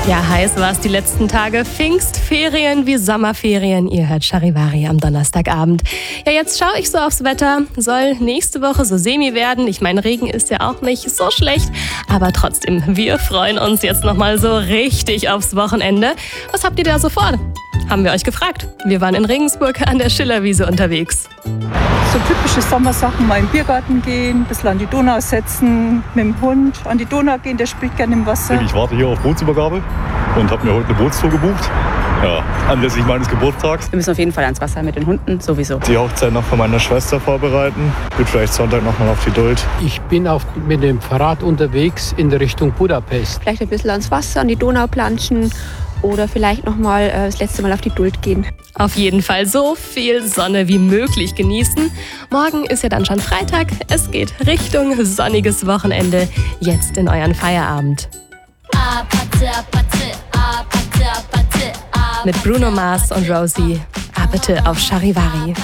Ja, heiß war es die letzten Tage. Pfingstferien wie Sommerferien. Ihr hört Charivari am Donnerstagabend. Ja, jetzt schaue ich so aufs Wetter. Soll nächste Woche so semi werden. Ich meine, Regen ist ja auch nicht so schlecht. Aber trotzdem, wir freuen uns jetzt nochmal so richtig aufs Wochenende. Was habt ihr da so vor? Haben wir euch gefragt. Wir waren in Regensburg an der Schillerwiese unterwegs. So typische Sommersachen, mal in den Biergarten gehen, ein bisschen an die Donau setzen, mit dem Hund an die Donau gehen, der spielt gerne im Wasser. Ich warte hier auf Bootsübergabe und habe mir heute eine Bootstour gebucht. Ja, anlässlich meines Geburtstags. Wir müssen auf jeden Fall ans Wasser mit den Hunden, sowieso. Die Hochzeit noch von meiner Schwester vorbereiten. Wird vielleicht Sonntag noch mal auf die Duld. Ich bin mit dem Fahrrad unterwegs in der Richtung Budapest. Vielleicht ein bisschen ans Wasser, an die Donau planschen oder vielleicht noch mal das letzte Mal auf die Duld gehen. Auf jeden Fall so viel Sonne wie möglich genießen. Morgen ist ja dann schon Freitag. Es geht Richtung sonniges Wochenende. Jetzt in euren Feierabend. Mit Bruno Mars und Rosie. Bitte auf Charivari.